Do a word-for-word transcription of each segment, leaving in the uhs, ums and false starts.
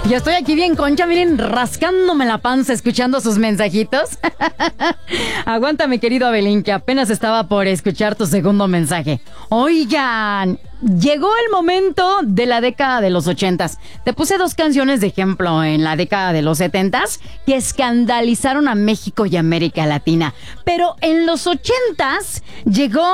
Yo estoy aquí bien concha, miren, rascándome la panza escuchando sus mensajitos. Aguanta, mi querido Abelín, que apenas estaba por escuchar tu segundo mensaje. Oigan, llegó el momento de la década de los ochentas. Te puse dos canciones de ejemplo en la década de los setentas que escandalizaron a México y América Latina. Pero en los ochentas llegó...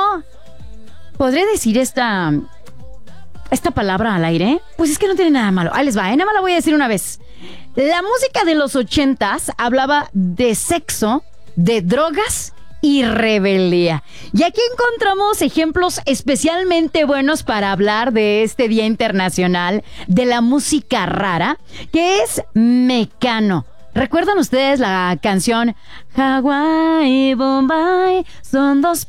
¿Podré decir esta... esta palabra al aire? Pues es que no tiene nada malo. Ahí les va, ¿eh? Nada más la voy a decir una vez. La música de los ochentas hablaba de sexo, de drogas y rebeldía. Y aquí encontramos ejemplos especialmente buenos para hablar de este Día Internacional de la Música Rara, que es Mecano. ¿Recuerdan ustedes la canción Hawái y Bombay son dos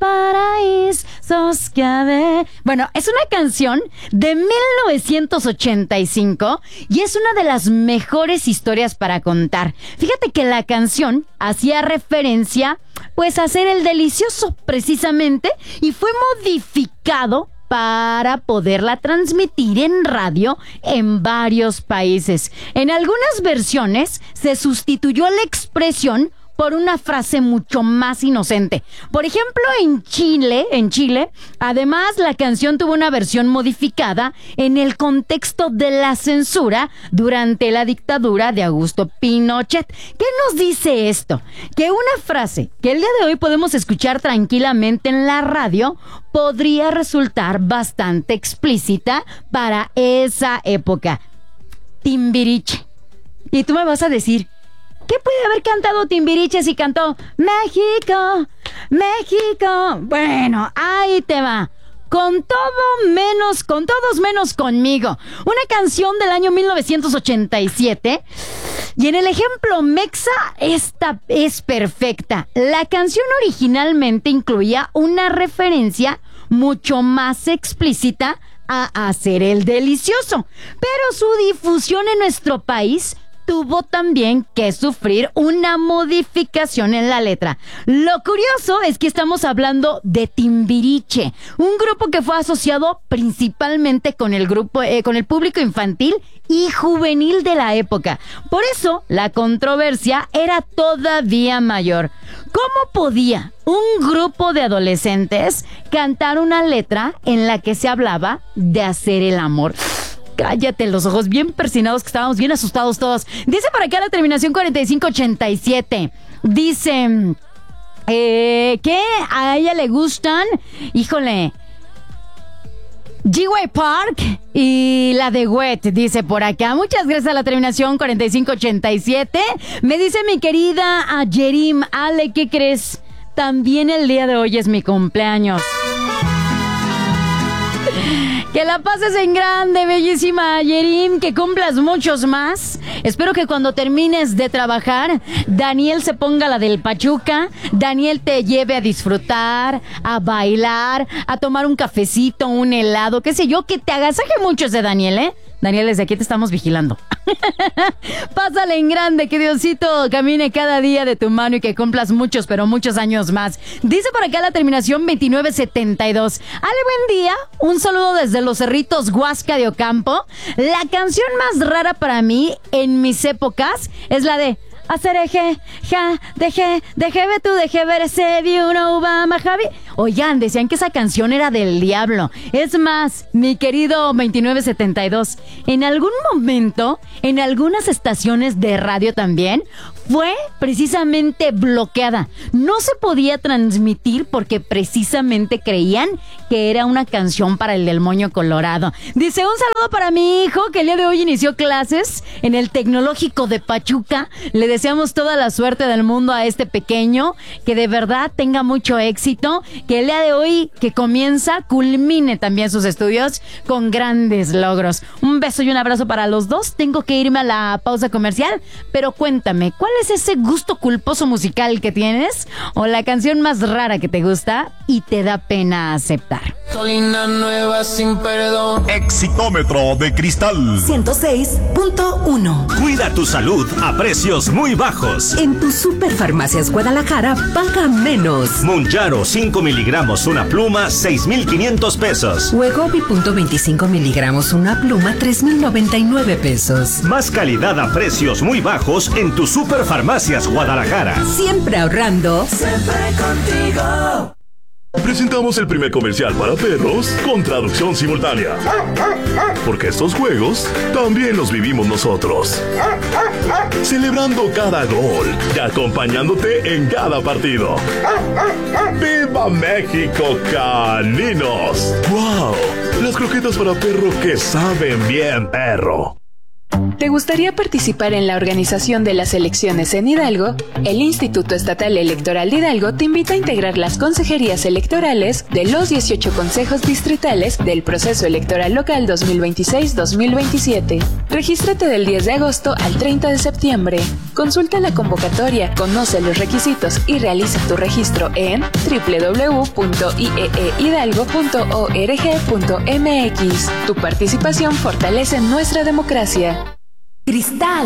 paraísos que habe? Bueno, es una canción de mil novecientos ochenta y cinco y es una de las mejores historias para contar. Fíjate que la canción hacía referencia pues a hacer el delicioso precisamente y fue modificado para poderla transmitir en radio en varios países. En algunas versiones se sustituyó la expresión por una frase mucho más inocente. Por ejemplo, en Chile, en Chile, además la canción tuvo una versión modificada en el contexto de la censura durante la dictadura de Augusto Pinochet. ¿Qué nos dice esto? Que una frase que el día de hoy podemos escuchar tranquilamente en la radio podría resultar bastante explícita para esa época. Timbiriche. Y tú me vas a decir, ¿qué puede haber cantado Timbiriche si cantó México, México? Bueno, ahí te va. Con todo menos, con todos menos conmigo. Una canción del año mil novecientos ochenta y siete. Y en el ejemplo mexa, esta es perfecta. La canción originalmente incluía una referencia mucho más explícita a hacer el delicioso. Pero su difusión en nuestro país tuvo también que sufrir una modificación en la letra. Lo curioso es que estamos hablando de Timbiriche, un grupo que fue asociado principalmente con el grupo, eh, con el público infantil y juvenil de la época. Por eso la controversia era todavía mayor. ¿Cómo podía un grupo de adolescentes cantar una letra en la que se hablaba de hacer el amor? Cállate los ojos, bien persinados que estábamos, bien asustados todos. Dice por acá la terminación cuarenta y cinco ochenta y siete. Dice eh, que a ella le gustan, híjole, G-Way Park y la de Wet, dice por acá. Muchas gracias a la terminación cuarenta y cinco ochenta y siete. Me dice mi querida Yerim, Ale, ¿qué crees? También el día de hoy es mi cumpleaños. Que la pases en grande, bellísima Yerim, que cumplas muchos más. Espero que cuando termines de trabajar, Daniel se ponga la del Pachuca, Daniel te lleve a disfrutar, a bailar, a tomar un cafecito, un helado, qué sé yo, que te agasaje mucho ese Daniel, ¿eh? Daniel, desde aquí te estamos vigilando. Pásale en grande, que Diosito camine cada día de tu mano y que cumplas muchos, pero muchos años más. Dice por acá la terminación veintinueve setenta y dos. Ale, buen día. Un saludo desde los Cerritos Huasca de Ocampo. La canción más rara para mí en mis épocas es la de hacer eje, ja, deje, deje ve tú, deje ver ese de uno Obama, Javi. Oigan, decían que esa canción era del diablo. Es más, mi querido veintinueve setenta y dos, en algún momento, en algunas estaciones de radio también, fue precisamente bloqueada. No se podía transmitir porque precisamente creían que era una canción para el del moño colorado. Dice, un saludo para mi hijo que el día de hoy inició clases en el Tecnológico de Pachuca. Le deseamos toda la suerte del mundo a este pequeño, que de verdad tenga mucho éxito, que el día de hoy que comienza culmine también sus estudios con grandes logros. Un beso y un abrazo para los dos. Tengo que irme a la pausa comercial, pero cuéntame, ¿cuál es ese gusto culposo musical que tienes? ¿O la canción más rara que te gusta y te da pena aceptar? Gasolina nueva sin perdón. Exitómetro de Cristal ciento seis punto uno. Cuida tu salud a precios muy bajos. En tu Superfarmacias Guadalajara paga menos. Mounjaro cinco miligramos una pluma, seis mil quinientos pesos. Wegovy punto veinticinco miligramos una pluma, tres mil noventa y nueve pesos. Más calidad a precios muy bajos en tu Superfarmacias Guadalajara. Siempre ahorrando. Siempre contigo. Presentamos el primer comercial para perros con traducción simultánea. Porque estos juegos también los vivimos nosotros. Celebrando cada gol y acompañándote en cada partido. ¡Viva México, caninos! ¡Wow! Las croquetas para perro que saben bien, perro. ¿Te gustaría participar en la organización de las elecciones en Hidalgo? El Instituto Estatal Electoral de Hidalgo te invita a integrar las consejerías electorales de los dieciocho consejos distritales del proceso electoral local dos mil veintiséis dos mil veintisiete. Regístrate del diez de agosto al treinta de septiembre. Consulta la convocatoria, conoce los requisitos y realiza tu registro en doble u doble u doble u punto i e e hidalgo punto org punto m x. Tu participación fortalece nuestra democracia. Cristal.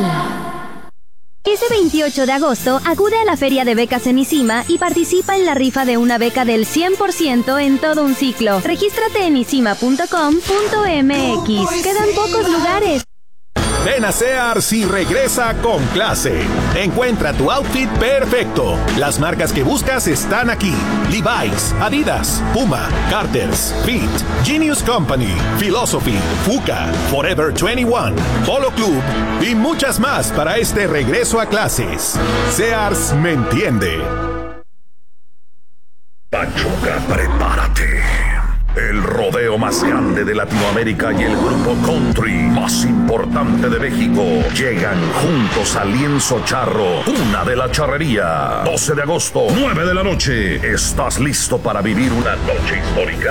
Este veintiocho de agosto, acude a la Feria de Becas en ICIMA y participa en la rifa de una beca del cien por ciento en todo un ciclo. Regístrate en icima punto com punto m x. Quedan pocos lugares. Ven a Sears y regresa con clase. Encuentra tu outfit perfecto. Las marcas que buscas están aquí: Levi's, Adidas, Puma, Carter's, Fit, Genius Company, Philosophy, Fuka, Forever veintiuno, Polo Club y muchas más para este regreso a clases. Sears me entiende. Pachuca, prepárate. El rodeo más grande de Latinoamérica y el grupo country más importante de México llegan juntos al Lienzo Charro, Cuna de la Charrería. doce de agosto, nueve de la noche. ¿Estás listo para vivir una noche histórica?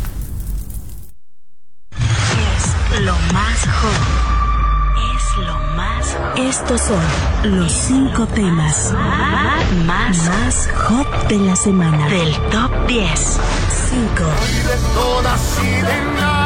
Es lo más hot. Es lo más hot. Estos son los cinco temas más, más, más hot de la semana. Del top diez. cinco. De todas y de nada.